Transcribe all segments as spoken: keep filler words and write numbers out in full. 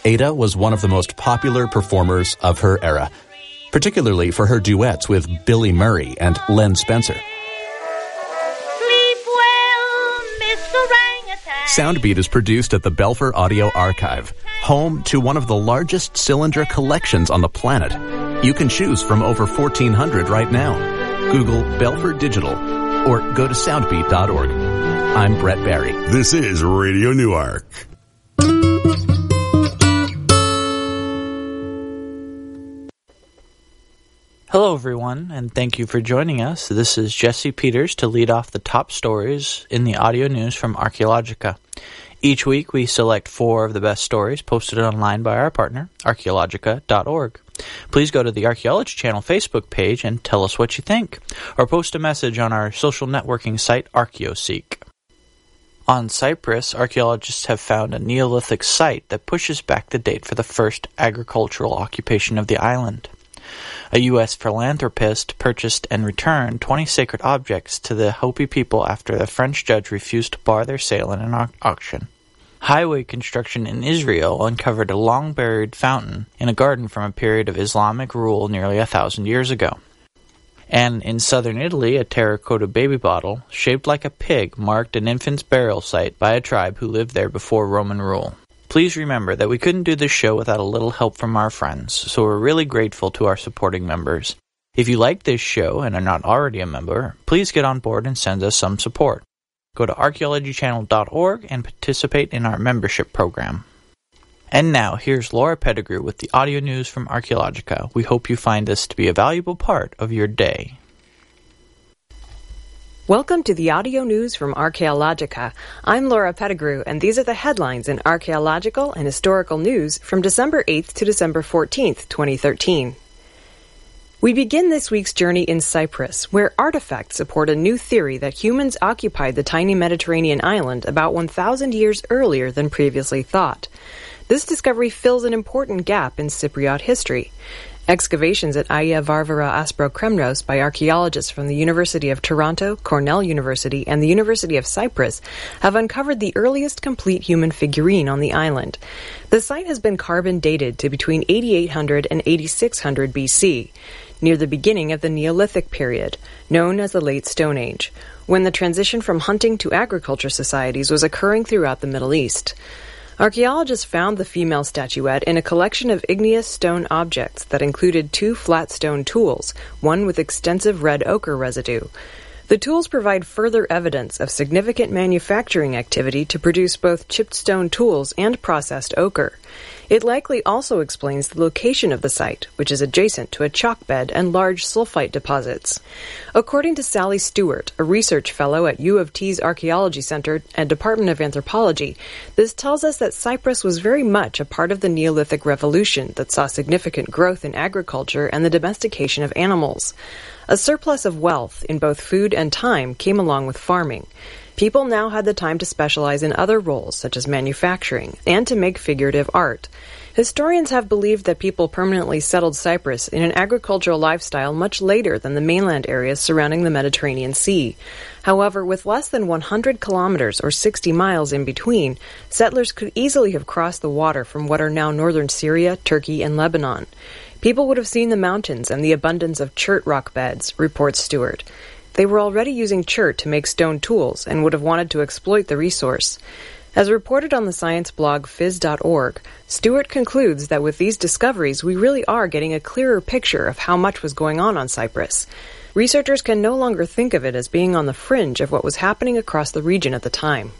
Ada was one of the most popular performers of her era, particularly for her duets with Billy Murray and Len Spencer. Sleep well, Miss Orangutan. Soundbeat is produced at the Belfer Audio Archive, home to one of the largest cylinder collections on the planet. You can choose from over fourteen hundred right now. Google Belfer Digital or go to soundbeat dot org. I'm Brett Barry. This is Radio Newark. Hello, everyone, and thank you for joining us. This is Jesse Peters to lead off the top stories in the audio news from Archaeologica. Each week, we select four of the best stories posted online by our partner, archaeologica dot org. Please go to the Archaeology Channel Facebook page and tell us what you think, or post a message on our social networking site, ArchaeoSeek. On Cyprus, archaeologists have found a Neolithic site that pushes back the date for the first agricultural occupation of the island. A U S philanthropist purchased and returned twenty sacred objects to the Hopi people after the French judge refused to bar their sale in an au- auction. Highway construction in Israel uncovered a long-buried fountain in a garden from a period of Islamic rule nearly a thousand years ago. And in southern Italy, a terracotta baby bottle, shaped like a pig, marked an infant's burial site by a tribe who lived there before Roman rule. Please remember that we couldn't do this show without a little help from our friends, so we're really grateful to our supporting members. If you like this show and are not already a member, please get on board and send us some support. Go to archaeology channel dot org and participate in our membership program. And now, here's Laura Pettigrew with the audio news from Archaeologica. We hope you find this to be a valuable part of your day. Welcome to the audio news from Archaeologica. I'm Laura Pettigrew, and these are the headlines in archaeological and historical news from December eighth to December fourteenth, twenty thirteen. We begin this week's journey in Cyprus, where artifacts support a new theory that humans occupied the tiny Mediterranean island about one thousand years earlier than previously thought. This discovery fills an important gap in Cypriot history. Excavations at Aia Varvara Asprokremnos by archaeologists from the University of Toronto, Cornell University, and the University of Cyprus have uncovered the earliest complete human figurine on the island. The site has been carbon dated to between eighty-eight hundred and eighty-six hundred B C, near the beginning of the Neolithic period, known as the Late Stone Age, when the transition from hunting to agriculture societies was occurring throughout the Middle East. Archaeologists found the female statuette in a collection of igneous stone objects that included two flat stone tools, one with extensive red ochre residue. The tools provide further evidence of significant manufacturing activity to produce both chipped stone tools and processed ochre. It likely also explains the location of the site, which is adjacent to a chalk bed and large sulfite deposits. According to Sally Stewart, a research fellow at U of T's Archaeology Center and Department of Anthropology, this tells us that Cyprus was very much a part of the Neolithic Revolution that saw significant growth in agriculture and the domestication of animals. A surplus of wealth in both food and time came along with farming. People now had the time to specialize in other roles, such as manufacturing, and to make figurative art. Historians have believed that people permanently settled Cyprus in an agricultural lifestyle much later than the mainland areas surrounding the Mediterranean Sea. However, with less than one hundred kilometers or sixty miles in between, settlers could easily have crossed the water from what are now northern Syria, Turkey, and Lebanon. People would have seen the mountains and the abundance of chert rock beds, reports Stewart. They were already using chert to make stone tools and would have wanted to exploit the resource. As reported on the science blog phys dot org, Stewart concludes that with these discoveries, we really are getting a clearer picture of how much was going on on Cyprus. Researchers can no longer think of it as being on the fringe of what was happening across the region at the time.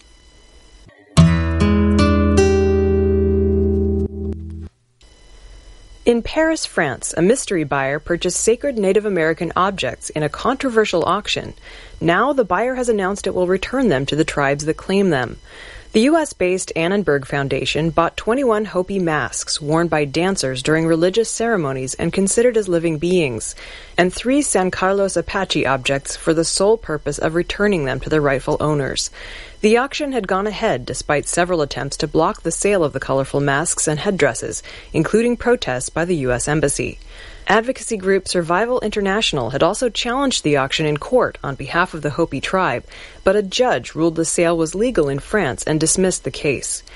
In Paris, France, a mystery buyer purchased sacred Native American objects in a controversial auction. Now the buyer has announced it will return them to the tribes that claim them. The U S-based Annenberg Foundation bought twenty-one Hopi masks worn by dancers during religious ceremonies and considered as living beings, and three San Carlos Apache objects for the sole purpose of returning them to their rightful owners. The auction had gone ahead despite several attempts to block the sale of the colorful masks and headdresses, including protests by the U S Embassy. Advocacy group Survival International had also challenged the auction in court on behalf of the Hopi tribe, but a judge ruled the sale was legal in France and dismissed the case.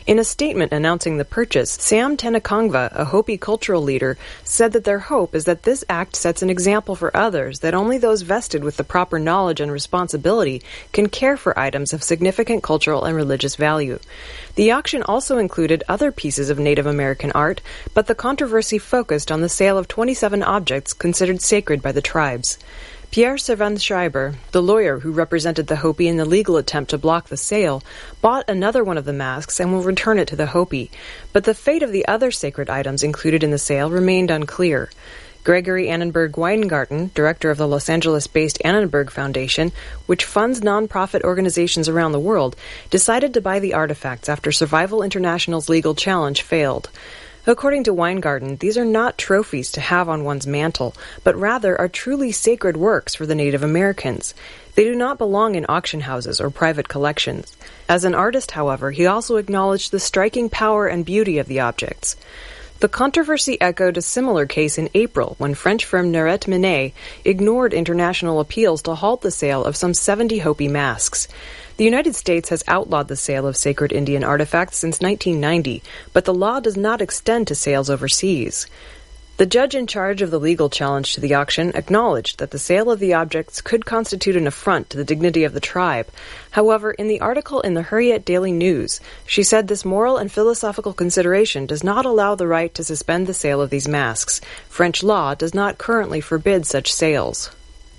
In a statement announcing the purchase, Sam Tenakongva, a Hopi cultural leader, said that their hope is that this act sets an example for others that only those vested with the proper knowledge and responsibility can care for items of significant cultural and religious value. The auction also included other pieces of Native American art, but the controversy focused on the sale of twenty-seven objects considered sacred by the tribes. Pierre Servan-Schreiber, the lawyer who represented the Hopi in the legal attempt to block the sale, bought another one of the masks and will return it to the Hopi, but the fate of the other sacred items included in the sale remained unclear. Gregory Annenberg Weingarten, director of the Los Angeles-based Annenberg Foundation, which funds nonprofit organizations around the world, decided to buy the artifacts after Survival International's legal challenge failed. According to Weingarten, these are not trophies to have on one's mantle, but rather are truly sacred works for the Native Americans. They do not belong in auction houses or private collections. As an artist, however, he also acknowledged the striking power and beauty of the objects. The controversy echoed a similar case in April when French firm Naret Minet ignored international appeals to halt the sale of some seventy Hopi masks. The United States has outlawed the sale of sacred Indian artifacts since nineteen ninety, but the law does not extend to sales overseas. The judge in charge of the legal challenge to the auction acknowledged that the sale of the objects could constitute an affront to the dignity of the tribe. However, in the article in the Hurriyet Daily News, she said this moral and philosophical consideration does not allow the right to suspend the sale of these masks. French law does not currently forbid such sales.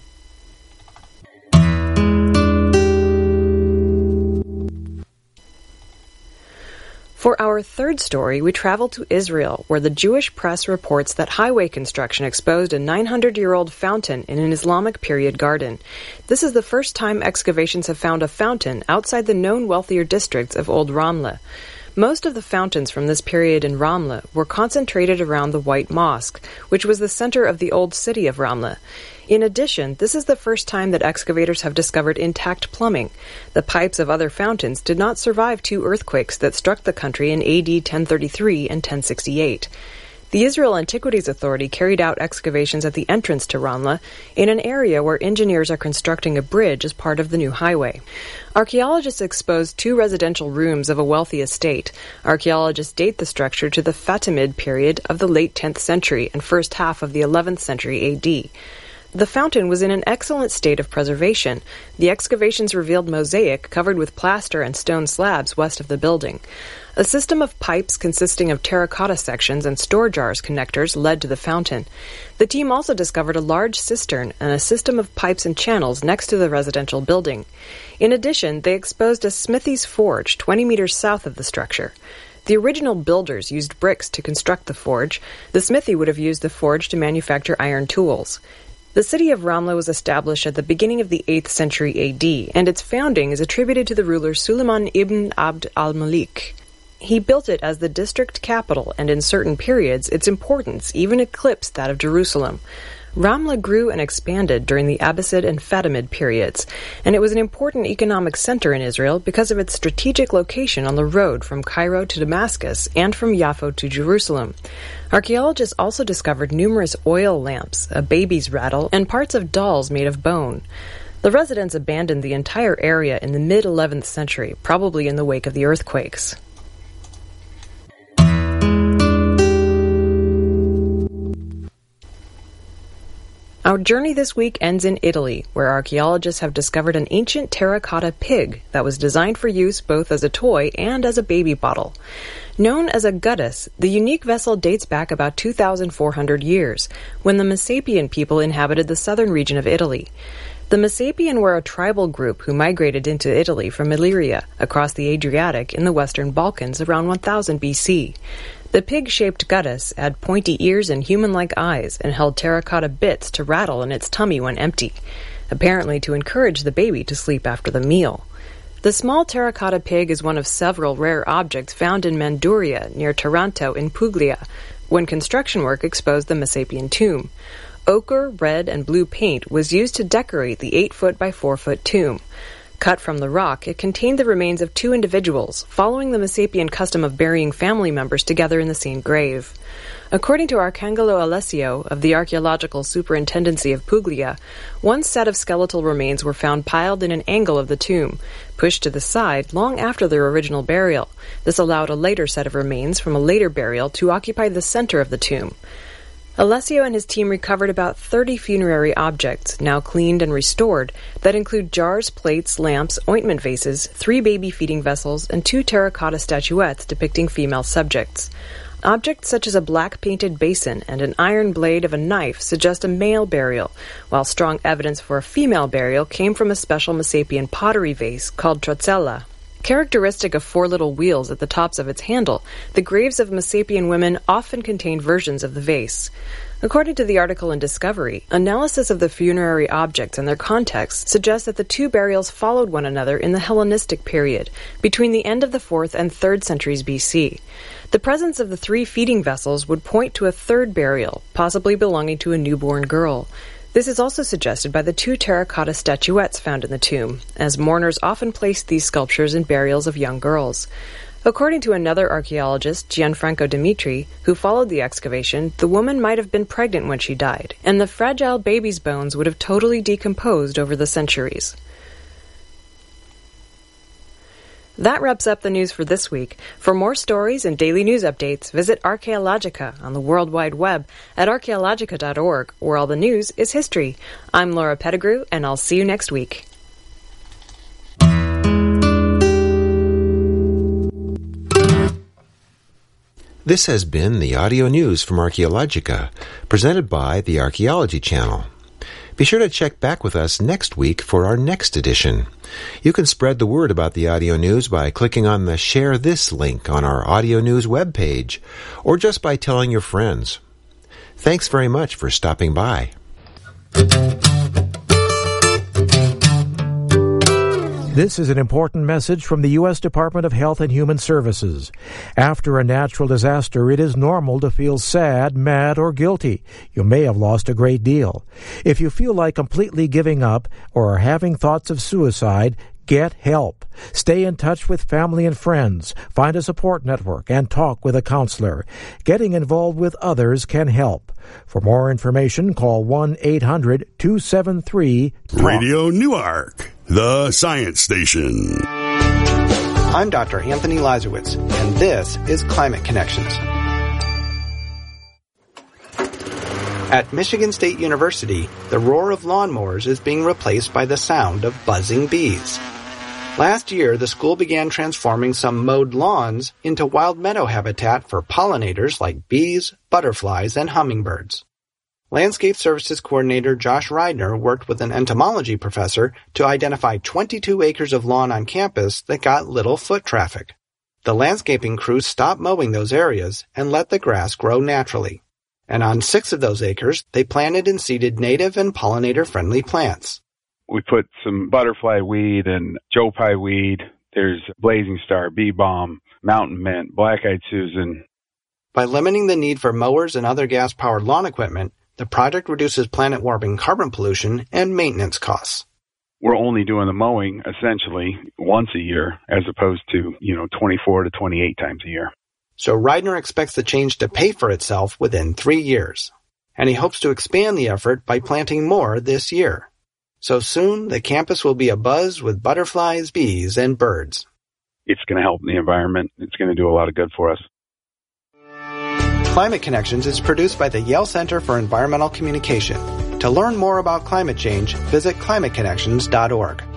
For our third story, we travel to Israel, where the Jewish press reports that highway construction exposed a nine hundred year old fountain in an Islamic period garden. This is the first time excavations have found a fountain outside the known wealthier districts of Old Ramleh. Most of the fountains from this period in Ramleh were concentrated around the White Mosque, which was the center of the old city of Ramleh. In addition, this is the first time that excavators have discovered intact plumbing. The pipes of other fountains did not survive two earthquakes that struck the country in A D ten thirty-three and ten sixty-eight. The Israel Antiquities Authority carried out excavations at the entrance to Ramleh in an area where engineers are constructing a bridge as part of the new highway. Archaeologists exposed two residential rooms of a wealthy estate. Archaeologists date the structure to the Fatimid period of the late tenth century and first half of the eleventh century A D. The fountain was in an excellent state of preservation. The excavations revealed mosaic covered with plaster and stone slabs west of the building. A system of pipes consisting of terracotta sections and store jars connectors led to the fountain. The team also discovered a large cistern and a system of pipes and channels next to the residential building. In addition, they exposed a smithy's forge twenty meters south of the structure. The original builders used bricks to construct the forge. The smithy would have used the forge to manufacture iron tools. The city of Ramleh was established at the beginning of the eighth century A D, and its founding is attributed to the ruler Suleiman ibn Abd al-Malik. He built it as the district capital, and in certain periods, its importance even eclipsed that of Jerusalem. Ramleh grew and expanded during the Abbasid and Fatimid periods, and it was an important economic center in Israel because of its strategic location on the road from Cairo to Damascus and from Yaffo to Jerusalem. Archaeologists also discovered numerous oil lamps, a baby's rattle, and parts of dolls made of bone. The residents abandoned the entire area in the mid-eleventh century, probably in the wake of the earthquakes. Our journey this week ends in Italy, where archaeologists have discovered an ancient terracotta pig that was designed for use both as a toy and as a baby bottle. Known as a guttus, the unique vessel dates back about two thousand four hundred years, when the Messapian people inhabited the southern region of Italy. The Messapian were a tribal group who migrated into Italy from Illyria, across the Adriatic in the Western Balkans around one thousand B C. The pig-shaped guttus had pointy ears and human-like eyes and held terracotta bits to rattle in its tummy when empty, apparently to encourage the baby to sleep after the meal. The small terracotta pig is one of several rare objects found in Manduria, near Taranto in Puglia, when construction work exposed the Messapian tomb. Ochre, red, and blue paint was used to decorate the eight foot by four foot tomb. Cut from the rock, it contained the remains of two individuals, following the Messapian custom of burying family members together in the same grave. According to Arcangelo Alessio of the Archaeological Superintendency of Puglia, one set of skeletal remains were found piled in an angle of the tomb, pushed to the side long after their original burial. This allowed a later set of remains from a later burial to occupy the center of the tomb. Alessio and his team recovered about thirty funerary objects, now cleaned and restored, that include jars, plates, lamps, ointment vases, three baby feeding vessels, and two terracotta statuettes depicting female subjects. Objects such as a black-painted basin and an iron blade of a knife suggest a male burial, while strong evidence for a female burial came from a special Messapian pottery vase called trocella. Characteristic of four little wheels at the tops of its handle, the graves of Messapian women often contain versions of the vase. According to the article in Discovery, analysis of the funerary objects and their context suggests that the two burials followed one another in the Hellenistic period, between the end of the fourth and third centuries B C. The presence of the three feeding vessels would point to a third burial, possibly belonging to a newborn girl. This is also suggested by the two terracotta statuettes found in the tomb, as mourners often placed these sculptures in burials of young girls. According to another archaeologist, Gianfranco Dimitri, who followed the excavation, the woman might have been pregnant when she died, and the fragile baby's bones would have totally decomposed over the centuries. That wraps up the news for this week. For more stories and daily news updates, visit Archaeologica on the World Wide Web at archaeologica dot org, where all the news is history. I'm Laura Pettigrew, and I'll see you next week. This has been the audio news from Archaeologica, presented by the Archaeology Channel. Be sure to check back with us next week for our next edition. You can spread the word about the audio news by clicking on the Share This link on our audio news webpage, or just by telling your friends. Thanks very much for stopping by. This is an important message from the U S Department of Health and Human Services. After a natural disaster, it is normal to feel sad, mad, or guilty. You may have lost a great deal. If you feel like completely giving up or are having thoughts of suicide, get help. Stay in touch with family and friends. Find a support network and talk with a counselor. Getting involved with others can help. For more information, call one eight hundred two seven three talk. Radio Newark, the science station. I'm Doctor Anthony Lazarowitz, and this is Climate Connections. At Michigan State University, the roar of lawnmowers is being replaced by the sound of buzzing bees. Last year, the school began transforming some mowed lawns into wild meadow habitat for pollinators like bees, butterflies, and hummingbirds. Landscape Services Coordinator Josh Reidner worked with an entomology professor to identify twenty-two acres of lawn on campus that got little foot traffic. The landscaping crew stopped mowing those areas and let the grass grow naturally. And on six of those acres, they planted and seeded native and pollinator-friendly plants. We put some butterfly weed and Joe Pye weed. There's blazing star, bee balm, mountain mint, black-eyed Susan. By limiting the need for mowers and other gas-powered lawn equipment, the project reduces planet-warming carbon pollution and maintenance costs. We're only doing the mowing, essentially, once a year, as opposed to, you know, twenty-four to twenty-eight times a year. So Reidner expects the change to pay for itself within three years. And he hopes to expand the effort by planting more this year. So soon, the campus will be abuzz with butterflies, bees, and birds. It's going to help the environment. It's going to do a lot of good for us. Climate Connections is produced by the Yale Center for Environmental Communication. To learn more about climate change, visit climate connections dot org.